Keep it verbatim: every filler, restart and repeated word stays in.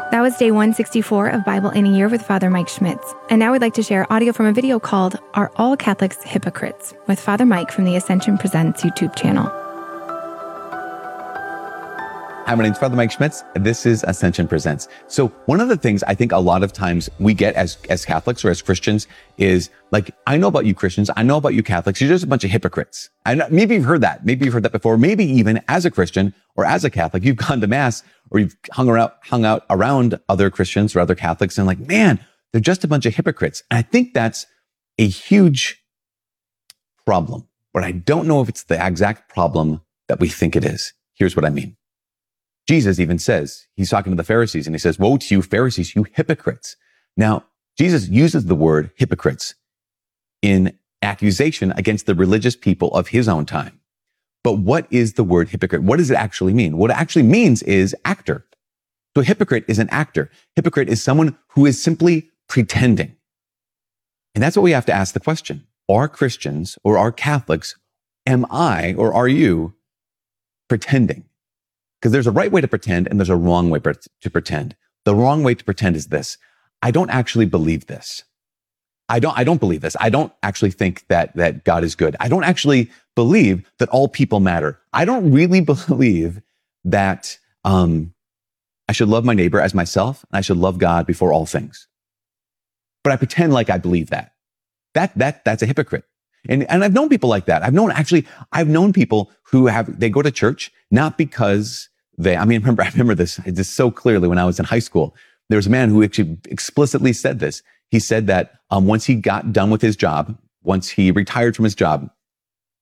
That was day one sixty-four of Bible in a Year with Father Mike Schmitz. And now we'd like to share audio from a video called Are All Catholics Hypocrites? With Father Mike from the Ascension Presents YouTube channel. Hi, my name's Father Mike Schmitz, and this is Ascension Presents. So one of the things I think a lot of times we get as, as Catholics or as Christians is like, I know about you Christians, I know about you Catholics, you're just a bunch of hypocrites. And maybe you've heard that, maybe you've heard that before, maybe even as a Christian or as a Catholic, you've gone to Mass or you've hung around, hung out around other Christians or other Catholics and like, man, they're just a bunch of hypocrites. And I think that's a huge problem, but I don't know if it's the exact problem that we think it is. Here's what I mean. Jesus even says, he's talking to the Pharisees and he says, woe to you Pharisees, you hypocrites. Now, Jesus uses the word hypocrites in accusation against the religious people of his own time. But what is the word hypocrite? What does it actually mean? What it actually means is actor. So a hypocrite is an actor. Hypocrite is someone who is simply pretending. And that's what we have to ask the question. Are Christians or are Catholics, am I or are you pretending? Because there's a right way to pretend and there's a wrong way to pretend. The wrong way to pretend is this. I don't actually believe this. I don't, I don't believe this. I don't actually think that, that God is good. I don't actually believe that all people matter. I don't really believe that, um, I should love my neighbor as myself and I should love God before all things. But I pretend like I believe that. That, that, that's a hypocrite. And, and I've known people like that. I've known, actually, I've known people who have, they go to church, not because they, I mean, remember, I remember this just so clearly when I was in high school. There was a man who actually explicitly said this. He said that, um, once he got done with his job, once he retired from his job,